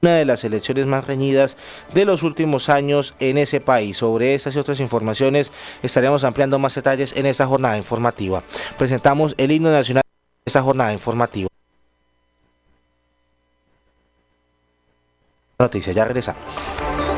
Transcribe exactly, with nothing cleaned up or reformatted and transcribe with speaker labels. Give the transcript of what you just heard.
Speaker 1: una de las elecciones más reñidas de los últimos años en ese país. Sobre estas y otras informaciones estaremos ampliando más detalles en esta jornada informativa. Presentamos el himno nacional de esta jornada informativa. Noticia, ya regresamos.